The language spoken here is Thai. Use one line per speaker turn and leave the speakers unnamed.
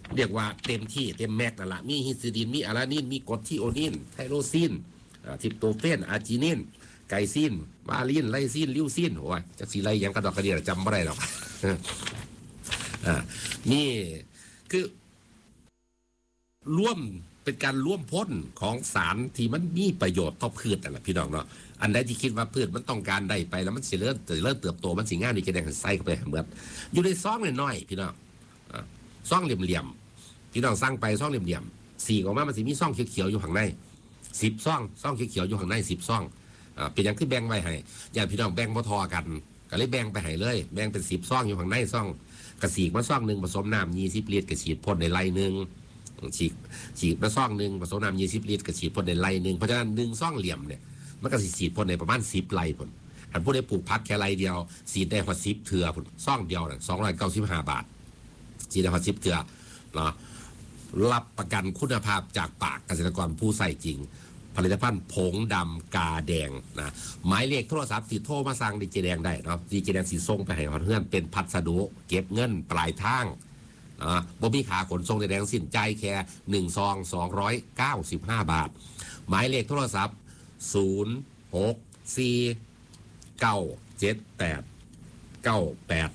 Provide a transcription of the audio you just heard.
เรียกว่าเต็มที่เต็มแม็กนั่นแหละมีฮิสติดินมีอารานินมีกรดที่โอนินไทโรซินทิปโตเฟนอาร์จินินไกซินวาลินไลซินลิวซินโอ้ยจากสีไรยังกระดอกกระเดียจำไม่ได้หรอกนี่คือร่วมเป็นการร่วมพ้นของสารที่มันมีประโยชน์ต่อพืชนั่นแหละพี่น้องเนาะอันใดที่คิดว่าพืชมันต้องการได้ไปแล้วมันสิเริ่มเติบโตมันสิง่ายนี่จะแดงใส่เข้าไปเหมือนอยู่ในซองน้อยๆพี่น้องซองเหลี่ยมๆพี่น้องสั่งไปซองเหลี่ยมๆสีออกมามันสิมีซองเขียวๆอยู่ข้างใน10ซองเขียวๆอยู่ข้างใน10ซองเป็นอย่างที่แบ่งไว้ให้อย่าพี่น้องแบ่งบ่ทอกันก็เลยแบ่งไปให้เลยแบ่งเป็น10ซองอยู่ข้างในซองกระสีกมาซองหนึ่งผสมน้ำ20 ลิตรกระสีพ่นในไร่หนึ่งฉีดมาซองหนึ่งผสมน้ำ20 ลิตรกระสีพ่นในไร่หนึ่งเพราะฉะนั้น1ซองเหลี่ยมเนี่ยมันก็สีดพ่นในประมาณ10 ไร่ผลอันผู้ใดปลูกพักแค่ไร่เดียวสีดได้พอ10 เถื่อผลซองเดียวน่ะ295 บาทสีดได้พอ10 เถื่อเนาะรับประกันคุณภาพจากปากเกษตรกรผู้ใส่จริงผลิตภัณฑ์ผงดำกาแดงนะหมายเลขโทรศัพท์ติดโทรมาสั่งดีเจแดงได้เนาะดีเจแดงสีส่งไปให้เพื่อนเป็นพัสดุเก็บเงินปลายทางบ่มีขาขนส่งแดงสินใจแค่1 ซอง295 บาทหมายเลขโทรศัพท์064 978 98